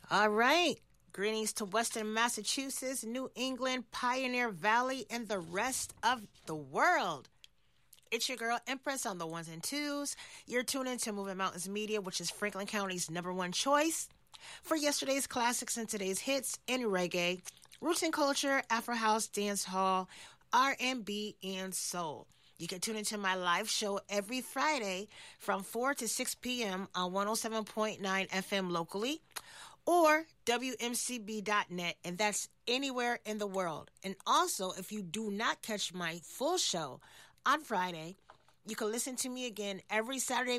All right. Greetings to Western Massachusetts, New England, Pioneer Valley, and the rest of the world. It's your girl Empress on the ones and twos. You're tuning to Moving Mountains Media, which is Franklin County's number one choice for yesterday's classics and today's hits in reggae, roots and culture, Afro house, dance hall, R&B, and soul. You can tune into my live show every Friday from 4 to 6 p.m. on 107.9 FM locally or WMCB.net, and that's anywhere in the world. And also, if you do not catch my full show on Friday, you can listen to me again every Saturday